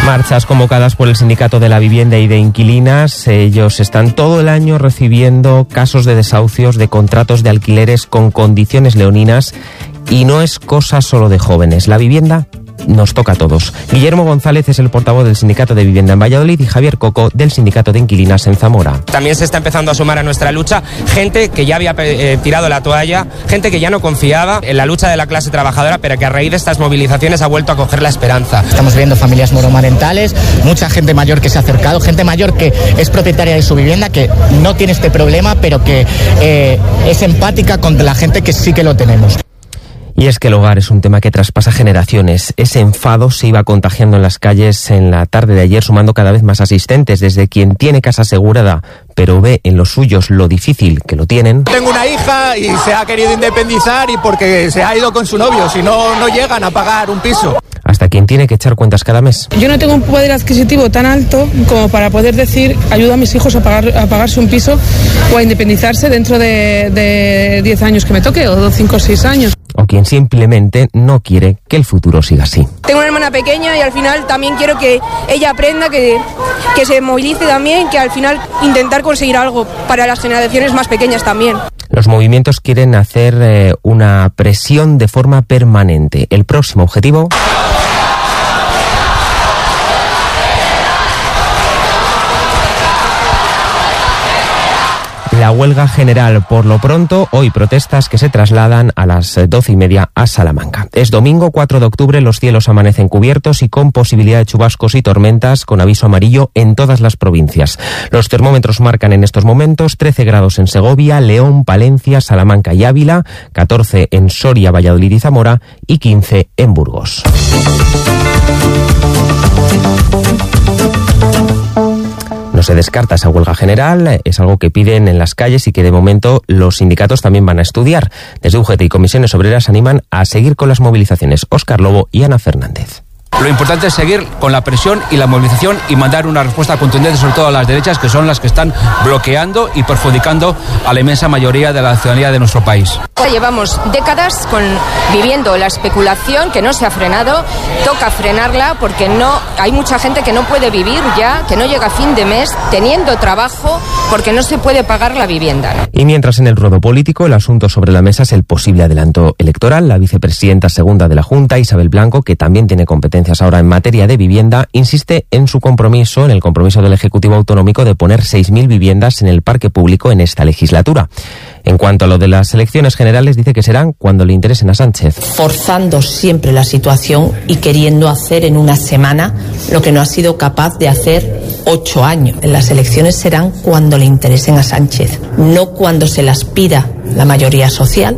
Marchas convocadas por el Sindicato de la Vivienda y de Inquilinas. Ellos están todo el año recibiendo casos de desahucios de contratos de alquileres con condiciones leoninas y no es cosa solo de jóvenes. La vivienda nos toca a todos. Guillermo González es el portavoz del Sindicato de Vivienda en Valladolid y Javier Coco del Sindicato de Inquilinas en Zamora. También se está empezando a sumar a nuestra lucha gente que ya había tirado la toalla, gente que ya no confiaba en la lucha de la clase trabajadora, pero que a raíz de estas movilizaciones ha vuelto a coger la esperanza. Estamos viendo familias monomarentales, mucha gente mayor que se ha acercado, gente mayor que es propietaria de su vivienda, que no tiene este problema, pero que es empática con la gente que sí que lo tenemos. Y es que el hogar es un tema que traspasa generaciones. Ese enfado se iba contagiando en las calles en la tarde de ayer, sumando cada vez más asistentes, desde quien tiene casa asegurada, pero ve en los suyos lo difícil que lo tienen. Tengo una hija y se ha querido independizar y porque se ha ido con su novio, si no llegan a pagar un piso. Hasta quien tiene que echar cuentas cada mes. Yo no tengo un poder adquisitivo tan alto como para poder decir ayudo a mis hijos a pagarse un piso o a independizarse dentro de 10 años que me toque, o 5 o 6 años. O quien simplemente no quiere que el futuro siga así. Tengo una hermana pequeña y al final también quiero que ella aprenda, que se movilice también, que al final intentar conseguir algo para las generaciones más pequeñas también. Los movimientos quieren hacer una presión de forma permanente. El próximo objetivo... la huelga general. Por lo pronto, hoy protestas que se trasladan a las 12:30 a Salamanca. Es domingo 4 de octubre, los cielos amanecen cubiertos y con posibilidad de chubascos y tormentas, con aviso amarillo en todas las provincias. Los termómetros marcan en estos momentos 13 grados en Segovia, León, Palencia, Salamanca y Ávila, 14 en Soria, Valladolid y Zamora y 15 en Burgos. No se descarta esa huelga general, es algo que piden en las calles y que de momento los sindicatos también van a estudiar. Desde UGT y Comisiones Obreras animan a seguir con las movilizaciones. Óscar Lobo y Ana Fernández. Lo importante es seguir con la presión y la movilización y mandar una respuesta contundente, sobre todo a las derechas, que son las que están bloqueando y perjudicando a la inmensa mayoría de la ciudadanía de nuestro país. Llevamos décadas viviendo la especulación que no se ha frenado, toca frenarla porque hay mucha gente que no puede vivir ya, que no llega a fin de mes teniendo trabajo porque no se puede pagar la vivienda, ¿no? Y mientras en el ruedo político el asunto sobre la mesa es el posible adelanto electoral, la vicepresidenta segunda de la Junta, Isabel Blanco, que también tiene competencias ahora en materia de vivienda, insiste en el compromiso del Ejecutivo Autonómico de poner 6.000 viviendas en el parque público en esta legislatura. En cuanto a lo de las elecciones generales, dice que serán cuando le interesen a Sánchez. Forzando siempre la situación y queriendo hacer en una semana lo que no ha sido capaz de hacer 8 años. Las elecciones serán cuando le interesen a Sánchez, no cuando se las pida la mayoría social,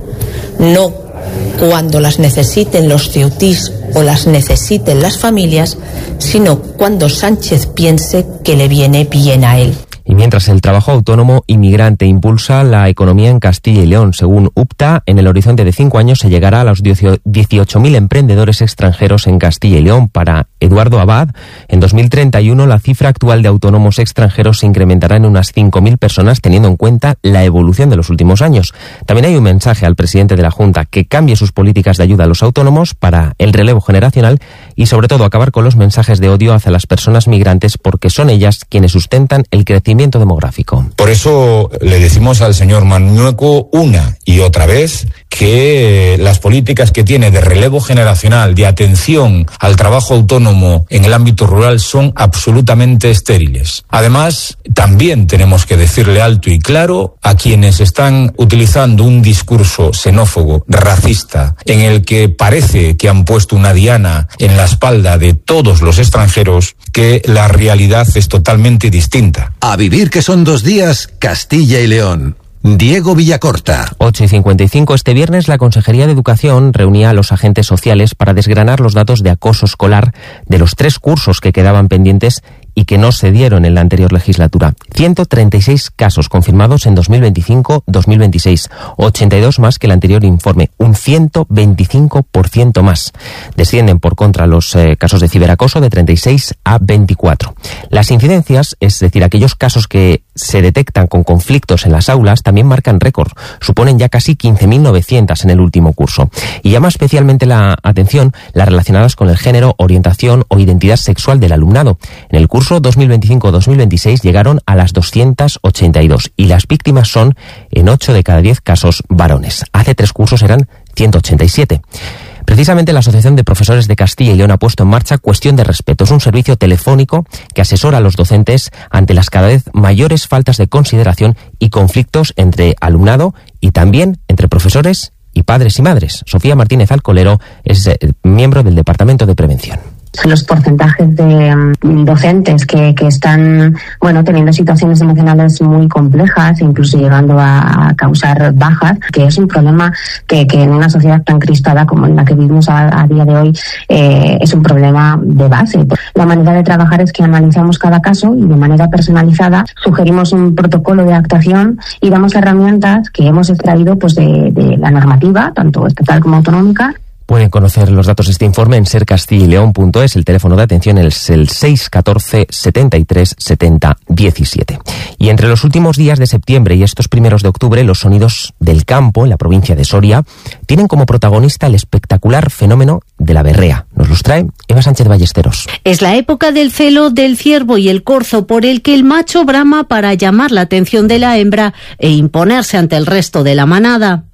no cuando las necesiten los ceutís o las necesiten las familias, sino cuando Sánchez piense que le viene bien a él. Y mientras el trabajo autónomo inmigrante impulsa la economía en Castilla y León, según UPTA, en el horizonte de 5 años se llegará a los 18.000 emprendedores extranjeros en Castilla y León. Para Eduardo Abad, en 2031 la cifra actual de autónomos extranjeros se incrementará en unas 5.000 personas, teniendo en cuenta la evolución de los últimos años. También hay un mensaje al presidente de la Junta que cambie sus políticas de ayuda a los autónomos para el relevo generacional y sobre todo acabar con los mensajes de odio hacia las personas migrantes, porque son ellas quienes sustentan el crecimiento demográfico. Por eso le decimos al señor Mañueco una y otra vez que las políticas que tiene de relevo generacional, de atención al trabajo autónomo en el ámbito rural son absolutamente estériles. Además, también tenemos que decirle alto y claro a quienes están utilizando un discurso xenófobo, racista, en el que parece que han puesto una diana en la espalda de todos los extranjeros, que la realidad es totalmente distinta. A vivir que son 2 días, Castilla y León. Diego Villacorta. 8:55 este viernes, la Consejería de Educación reunía a los agentes sociales para desgranar los datos de acoso escolar de los 3 cursos que quedaban pendientes y que no se dieron en la anterior legislatura. 136 casos confirmados en 2025-2026, 82 más que el anterior informe, un 125% más. Descienden por contra los casos de ciberacoso de 36 a 24. Las incidencias, es decir, aquellos casos que se detectan con conflictos en las aulas también marcan récord. Suponen ya casi 15.900 en el último curso. Y llama especialmente la atención las relacionadas con el género, orientación o identidad sexual del alumnado. En el curso 2025-2026 llegaron a las 282 y las víctimas son, en 8 de cada 10 casos, varones. Hace 3 cursos eran 187. Precisamente la Asociación de Profesores de Castilla y León ha puesto en marcha Cuestión de Respeto. Es un servicio telefónico que asesora a los docentes ante las cada vez mayores faltas de consideración y conflictos entre alumnado y también entre profesores y padres y madres. Sofía Martínez Alcolero es miembro del Departamento de Prevención. Los porcentajes de docentes que están teniendo situaciones emocionales muy complejas, incluso llegando a causar bajas, que es un problema que en una sociedad tan crispada como en la que vivimos a día de hoy es un problema de base. La manera de trabajar es que analizamos cada caso y de manera personalizada sugerimos un protocolo de actuación y damos herramientas que hemos extraído de la normativa, tanto estatal como autonómica. Pueden conocer los datos de este informe en sercastillealeon.es. El teléfono de atención es el 614 73 70 17. Y entre los últimos días de septiembre y estos primeros de octubre, los sonidos del campo, en la provincia de Soria, tienen como protagonista el espectacular fenómeno de la berrea. Nos los trae Eva Sánchez Ballesteros. Es la época del celo del ciervo y el corzo, por el que el macho brama para llamar la atención de la hembra e imponerse ante el resto de la manada.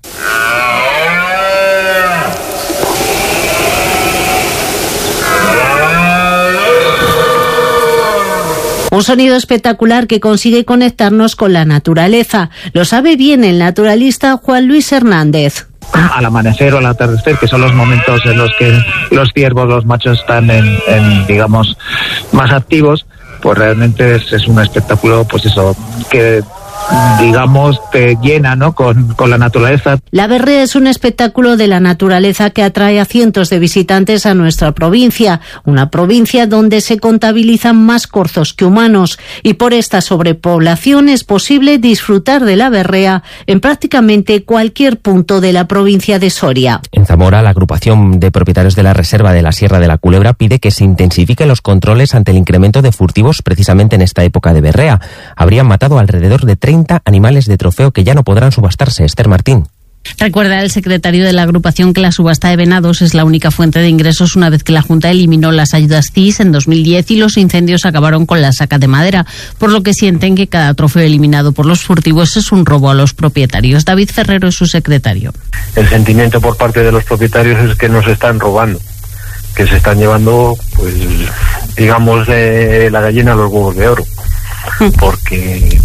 Un sonido espectacular que consigue conectarnos con la naturaleza. Lo sabe bien el naturalista Juan Luis Hernández. Al amanecer o al atardecer, que son los momentos en los que los ciervos, los machos están digamos, más activos, pues realmente es un espectáculo, que digamos te llena, ¿no?, con la naturaleza. La berrea es un espectáculo de la naturaleza que atrae a cientos de visitantes a nuestra provincia, una provincia donde se contabilizan más corzos que humanos, y por esta sobrepoblación es posible disfrutar de la berrea en prácticamente cualquier punto de la provincia de Soria. En Zamora, la agrupación de propietarios de la reserva de la Sierra de la Culebra pide que se intensifiquen los controles ante el incremento de furtivos precisamente en esta época de berrea. Habrían matado alrededor de 30 animales de trofeo que ya no podrán subastarse. Esther Martín. Recuerda el secretario de la agrupación que la subasta de venados es la única fuente de ingresos una vez que la Junta eliminó las ayudas CIS en 2010 y los incendios acabaron con la saca de madera, por lo que sienten que cada trofeo eliminado por los furtivos es un robo a los propietarios. David Ferrero es su secretario. El sentimiento por parte de los propietarios es que nos están robando, que se están llevando, digamos, de la gallina a los huevos de oro, porque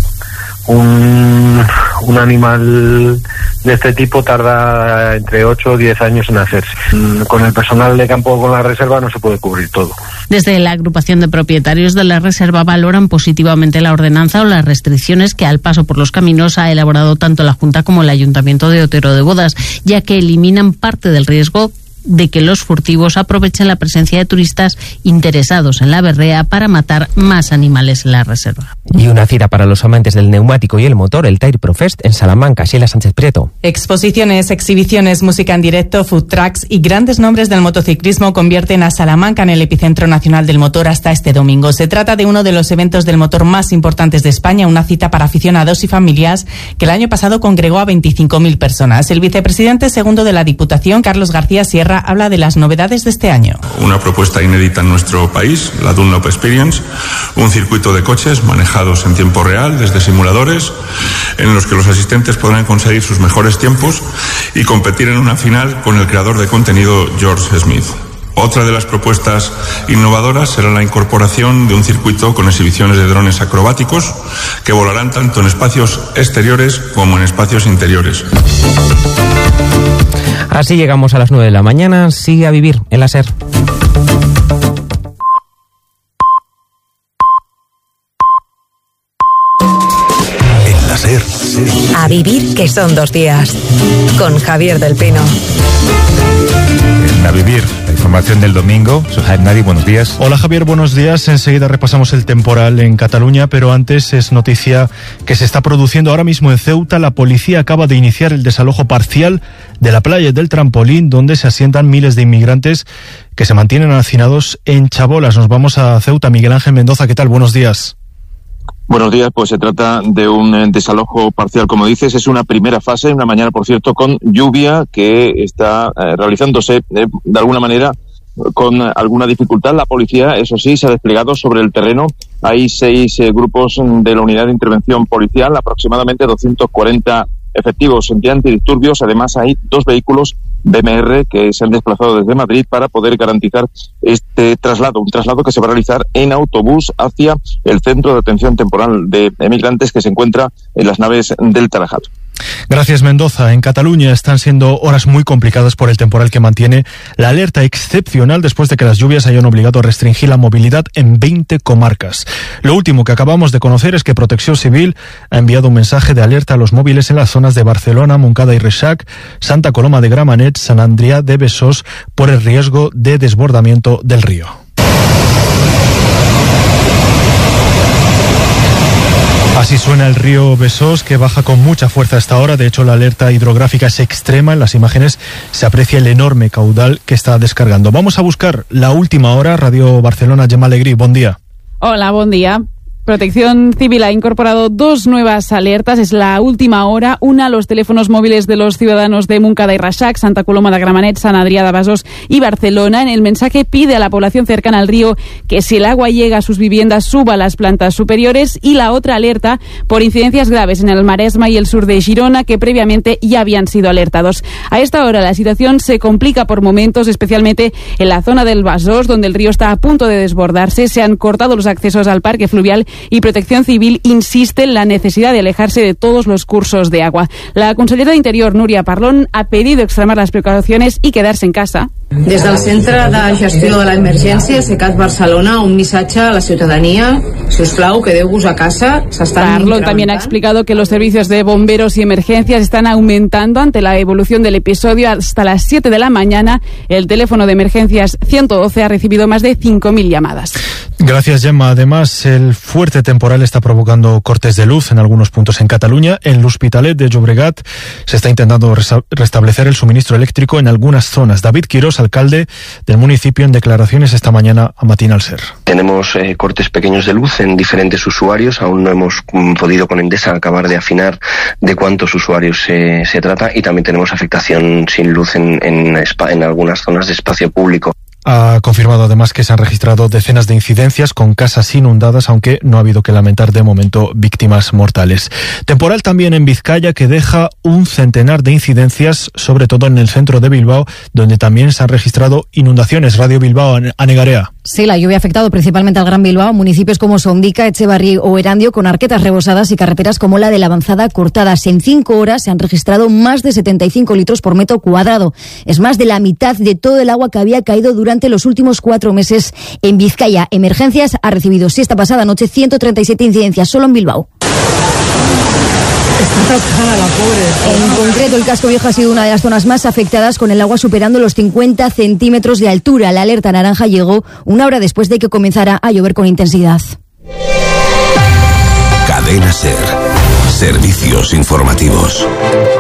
un animal de este tipo tarda entre 8 o 10 años en hacerse. Con el personal de campo, con la reserva, no se puede cubrir todo. Desde la agrupación de propietarios de la reserva valoran positivamente la ordenanza o las restricciones que al paso por los caminos ha elaborado tanto la Junta como el Ayuntamiento de Otero de Bodas, ya que eliminan parte del riesgo de que los furtivos aprovechen la presencia de turistas interesados en la berrea para matar más animales en la reserva. Y una cita para los amantes del neumático y el motor, el Tire Pro Fest en Salamanca. Sheila Sánchez Prieto. Exposiciones, exhibiciones, música en directo, food trucks y grandes nombres del motociclismo convierten a Salamanca en el epicentro nacional del motor hasta este domingo. Se trata de uno de los eventos del motor más importantes de España, una cita para aficionados y familias que el año pasado congregó a 25.000 personas. El vicepresidente segundo de la Diputación, Carlos García Sierra, habla de las novedades de este año. Una propuesta inédita en nuestro país, la Dunlop Experience, un circuito de coches manejados en tiempo real desde simuladores, en los que los asistentes podrán conseguir sus mejores tiempos y competir en una final con el creador de contenido George Smith. Otra de las propuestas innovadoras será la incorporación de un circuito con exhibiciones de drones acrobáticos que volarán tanto en espacios exteriores como en espacios interiores. Así llegamos a las 9 de la mañana. Sigue a vivir en la SER. En la SER. A vivir, que son 2 días. Con Javier del Pino. A vivir, la información del domingo. Soy Jaime Nadi, buenos días. Hola Javier, buenos días. Enseguida repasamos el temporal en Cataluña, pero antes es noticia que se está produciendo ahora mismo en Ceuta. La policía acaba de iniciar el desalojo parcial de la playa del Trampolín, donde se asientan miles de inmigrantes que se mantienen hacinados en chabolas. Nos vamos a Ceuta. Miguel Ángel Mendoza, ¿qué tal? Buenos días. Buenos días, pues se trata de un desalojo parcial, como dices, es una primera fase, una mañana, por cierto, con lluvia que está realizándose de alguna manera con alguna dificultad. La policía, eso sí, se ha desplegado sobre el terreno. Hay 6 grupos de la unidad de intervención policial, aproximadamente 240 efectivos de antidisturbios. Además, hay 2 vehículos BMR que se han desplazado desde Madrid para poder garantizar este traslado, un traslado que se va a realizar en autobús hacia el centro de atención temporal de emigrantes que se encuentra en las naves del Tarajal. Gracias, Mendoza. En Cataluña están siendo horas muy complicadas por el temporal que mantiene la alerta excepcional después de que las lluvias hayan obligado a restringir la movilidad en 20 comarcas. Lo último que acabamos de conocer es que Protección Civil ha enviado un mensaje de alerta a los móviles en las zonas de Barcelona, Montcada y Reixac, Santa Coloma de Gramenet, Sant Adrià de Besòs por el riesgo de desbordamiento del río. Así suena el río Besòs, que baja con mucha fuerza hasta ahora. De hecho, la alerta hidrográfica es extrema. En las imágenes se aprecia el enorme caudal que está descargando. Vamos a buscar la última hora. Radio Barcelona, Gemma Alegrí, buen día. Hola, buen día. Protección Civil ha incorporado 2 nuevas alertas. Es la última hora. Una a los teléfonos móviles de los ciudadanos de Montcada y Reixac, Santa Coloma de Gramenet, Sant Adrià de Besòs y Barcelona. En el mensaje pide a la población cercana al río que si el agua llega a sus viviendas suba a las plantas superiores. Y la otra alerta por incidencias graves en el Maresme y el sur de Girona, que previamente ya habían sido alertados. A esta hora la situación se complica por momentos, especialmente en la zona del Besòs, donde el río está a punto de desbordarse. Se han cortado los accesos al parque fluvial y Protección Civil insiste en la necesidad de alejarse de todos los cursos de agua. La consellera de Interior, Núria Parlon, ha pedido extremar las precauciones y quedarse en casa. Des del Centre de Gestió de l'Emergència, CECAT Barcelona, un missatge a la ciutadania. Si us plau, quedeu-vos a casa. Parlon también ha explicado que los servicios de bomberos y emergencias están aumentando ante la evolución del episodio. Hasta las 7 de la mañana, el teléfono de emergencias 112 ha recibido más de 5.000 llamadas. Gracias, Gemma. Además, el fuerte temporal está provocando cortes de luz en algunos puntos en Cataluña. En l'Hospitalet de Llobregat se está intentando restablecer el suministro eléctrico en algunas zonas. David Quirós, alcalde del municipio, en declaraciones esta mañana a Matinal Ser. Tenemos cortes pequeños de luz en diferentes usuarios. Aún no hemos podido con Endesa acabar de afinar de cuántos usuarios se trata, y también tenemos afectación sin luz en algunas zonas de espacio público. Ha confirmado además que se han registrado decenas de incidencias con casas inundadas, aunque no ha habido que lamentar de momento víctimas mortales. Temporal también en Vizcaya, que deja un centenar de incidencias, sobre todo en el centro de Bilbao, donde también se han registrado inundaciones. Radio Bilbao, Anegarea. Sí, la lluvia ha afectado principalmente al Gran Bilbao, municipios como Sondica, Echevarri o Erandio, con arquetas rebosadas y carreteras como la de la Avanzada cortadas. En 5 horas se han registrado más de 75 litros por metro cuadrado. Es más de la mitad de todo el agua que había caído durante los últimos 4 meses en Vizcaya. Emergencias ha recibido esta pasada noche 137 incidencias solo en Bilbao. En concreto, el casco viejo ha sido una de las zonas más afectadas, con el agua superando los 50 centímetros de altura. La alerta naranja llegó 1 hora después de que comenzara a llover con intensidad. Cadena Ser. Servicios informativos.